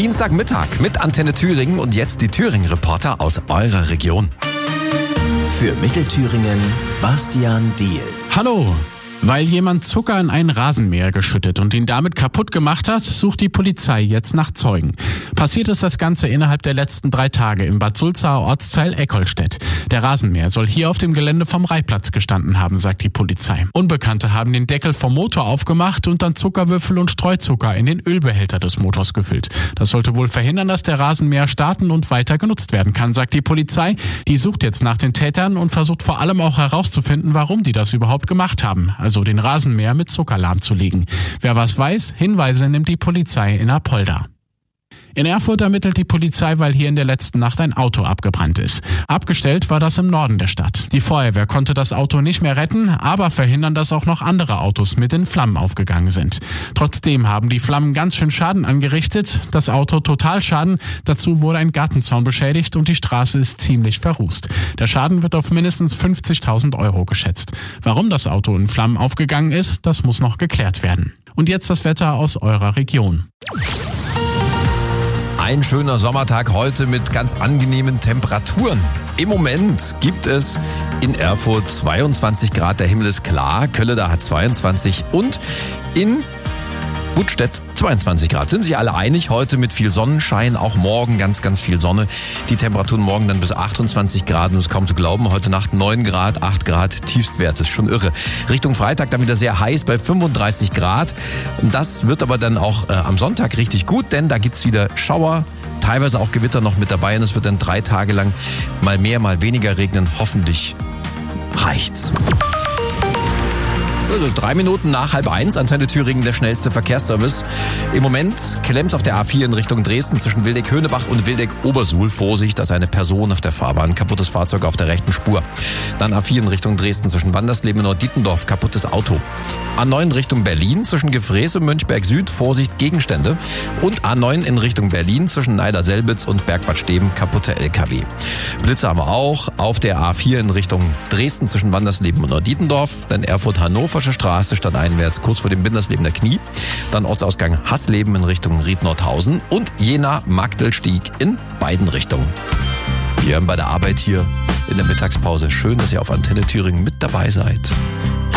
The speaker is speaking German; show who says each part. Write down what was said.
Speaker 1: Dienstagmittag mit Antenne Thüringen und jetzt die Thüringen-Reporter aus eurer Region.
Speaker 2: Für Mittelthüringen Bastian Diehl.
Speaker 3: Hallo! Weil jemand Zucker in ein Rasenmäher geschüttet und ihn damit kaputt gemacht hat, sucht die Polizei jetzt nach Zeugen. Passiert ist das Ganze innerhalb der letzten 3 Tage im Bad Sulzaer Ortsteil Eckolstedt. Der Rasenmäher soll hier auf dem Gelände vom Reitplatz gestanden haben, sagt die Polizei. Unbekannte haben den Deckel vom Motor aufgemacht und dann Zuckerwürfel und Streuzucker in den Ölbehälter des Motors gefüllt. Das sollte wohl verhindern, dass der Rasenmäher starten und weiter genutzt werden kann, sagt die Polizei. Die sucht jetzt nach den Tätern und versucht vor allem auch herauszufinden, warum die das überhaupt gemacht haben. Also den Rasenmäher mit Zucker lahmzulegen. Wer was weiß, Hinweise nimmt die Polizei in Apolda. In Erfurt ermittelt die Polizei, weil hier in der letzten Nacht ein Auto abgebrannt ist. Abgestellt war das im Norden der Stadt. Die Feuerwehr konnte das Auto nicht mehr retten, aber verhindern, dass auch noch andere Autos mit in Flammen aufgegangen sind. Trotzdem haben die Flammen ganz schön Schaden angerichtet. Das Auto Totalschaden. Dazu wurde ein Gartenzaun beschädigt und die Straße ist ziemlich verrußt. Der Schaden wird auf mindestens 50.000 Euro geschätzt. Warum das Auto in Flammen aufgegangen ist, das muss noch geklärt werden. Und jetzt das Wetter aus eurer Region.
Speaker 1: Ein schöner Sommertag heute mit ganz angenehmen Temperaturen. Im Moment gibt es in Erfurt 22 Grad, der Himmel ist klar. Kölleda hat 22 und in Budstedt 22 Grad. Sind sich alle einig, heute mit viel Sonnenschein, auch morgen ganz, ganz viel Sonne. Die Temperaturen morgen dann bis 28 Grad und es ist kaum zu glauben, heute Nacht 9 Grad, 8 Grad Tiefstwert, ist schon irre. Richtung Freitag dann wieder sehr heiß bei 35 Grad. Und das wird aber dann auch am Sonntag richtig gut, denn da gibt's wieder Schauer, teilweise auch Gewitter noch mit dabei und es wird dann 3 Tage lang mal mehr, mal weniger regnen. Hoffentlich reicht's. Also 3 Minuten nach 12:30, Antenne Thüringen, der schnellste Verkehrsservice. Im Moment klemmt auf der A4 in Richtung Dresden zwischen Wildeck-Höhnebach und Wildeck-Obersuhl. Vorsicht, da ist eine Person auf der Fahrbahn, kaputtes Fahrzeug auf der rechten Spur. Dann A4 in Richtung Dresden zwischen Wandersleben und Norddietendorf, kaputtes Auto. A9 in Richtung Berlin zwischen Gefrees und Mönchberg Süd, Vorsicht, Gegenstände. Und A9 in Richtung Berlin zwischen Neider-Selbitz und Bergbad Steben, kaputte LKW. Blitze haben wir auch auf der A4 in Richtung Dresden zwischen Wandersleben und Norddietendorf. Dann Erfurt-Hannoversche Straße stadteinwärts kurz vor dem Binderslebener Knie. Dann Ortsausgang Hassleben in Richtung Ried-Nordhausen und Jena-Magdelstieg in beiden Richtungen. Wir haben bei der Arbeit hier in der Mittagspause. Schön, dass ihr auf Antenne Thüringen mit dabei seid.